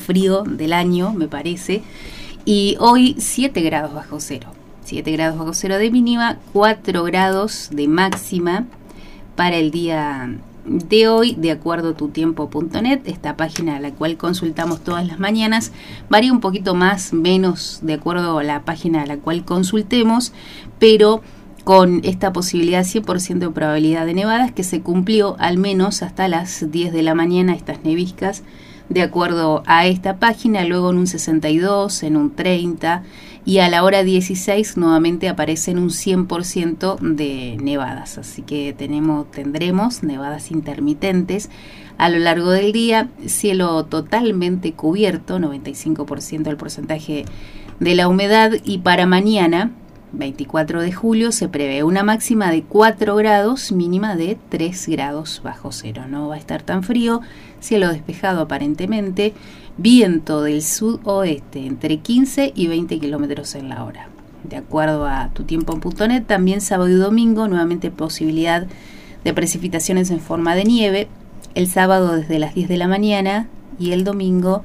frío del año, me parece. Y hoy 7 grados bajo cero. 7 grados bajo cero de mínima, 4 grados de máxima para el día de hoy, de acuerdo a tutiempo.net, esta página a la cual consultamos todas las mañanas. Varía un poquito más, menos, de acuerdo a la página a la cual consultemos, pero con esta posibilidad 100% de probabilidad de nevadas que se cumplió al menos hasta las 10 de la mañana, estas neviscas, de acuerdo a esta página, luego en un 62, en un 30 y a la hora 16 nuevamente aparecen un 100% de nevadas, así que tendremos nevadas intermitentes a lo largo del día, cielo totalmente cubierto, 95% el porcentaje de la humedad, y para mañana 24 de julio se prevé una máxima de 4 grados, mínima de 3 grados bajo cero. No va a estar tan frío, cielo despejado aparentemente, viento del sudoeste entre 15 y 20 kilómetros en la hora. De acuerdo a tutiempo.net, también sábado y domingo, nuevamente posibilidad de precipitaciones en forma de nieve, el sábado desde las 10 de la mañana y el domingo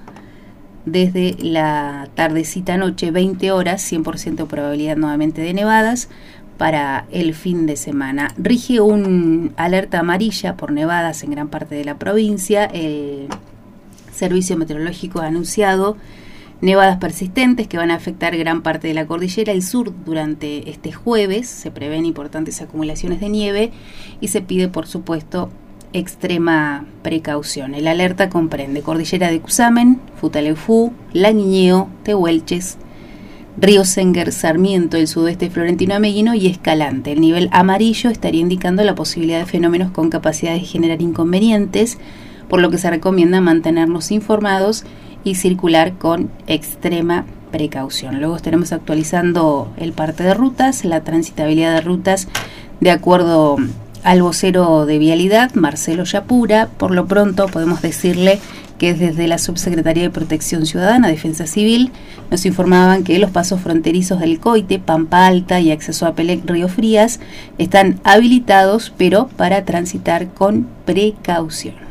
desde la tardecita noche, 20 horas, 100% probabilidad nuevamente de nevadas para el fin de semana. Rige un alerta amarilla por nevadas en gran parte de la provincia. El Servicio Meteorológico ha anunciado nevadas persistentes que van a afectar gran parte de la cordillera y sur durante este jueves. Se prevén importantes acumulaciones de nieve y se pide, por supuesto, extrema precaución. El alerta comprende cordillera de Cusamen, Futaleufú, Lañiñeo, Tehuelches, Río Senguer, Sarmiento, el sudeste florentino ameguino y Escalante. El nivel amarillo estaría indicando la posibilidad de fenómenos con capacidad de generar inconvenientes, por lo que se recomienda mantenernos informados y circular con extrema precaución. Luego estaremos actualizando el parte de rutas, la transitabilidad de rutas de acuerdo al vocero de Vialidad, Marcelo Yapura. Por lo pronto podemos decirle que desde la Subsecretaría de Protección Ciudadana, Defensa Civil, nos informaban que los pasos fronterizos del Coite, Pampa Alta y acceso a Pelec, Río Frías están habilitados, pero para transitar con precaución.